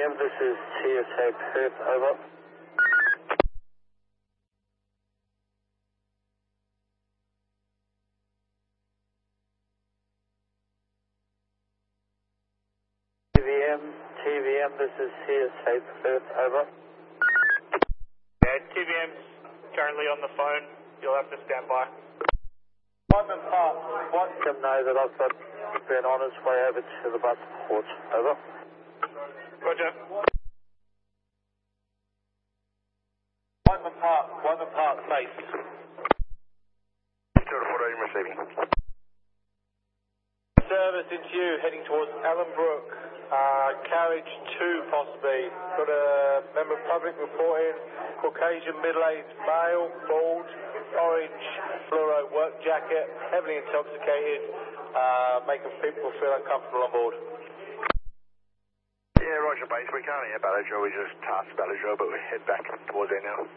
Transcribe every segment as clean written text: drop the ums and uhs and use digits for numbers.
TVM, this is TSA Perth, over. TVM, this is TSA Perth, over. Yeah, TVM's currently on the phone. You'll have to stand by. Wyman Park, let them know that I've got been on its way over to the bus port, over. Roger. Wyman Park, base. 2-4 receiving. Service into you, heading towards Allenbrook, carriage 2 possibly. Got a member of public reporting, Caucasian middle-aged male, bald, orange fluoro work jacket, heavily intoxicated, making people feel uncomfortable on board. Yeah, Roger, base. We can't hear Ballajou. We just passed Ballajou, but we head back towards there now.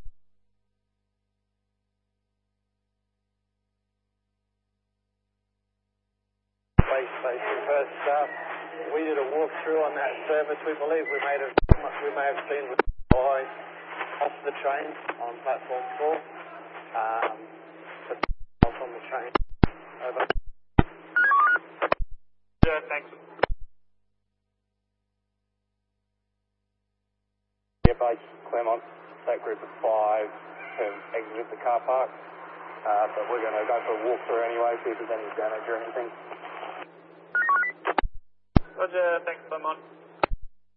Base, first we did a walkthrough on that service. We believe we may have seen the boy off the train on platform 4. Off on the train. Over. Yeah, thanks. Yeah, base, Claremont, that group of 5 have exited the car park. But we're going to go for a walkthrough anyway, see if there's any damage or anything. Roger, thanks, Clement.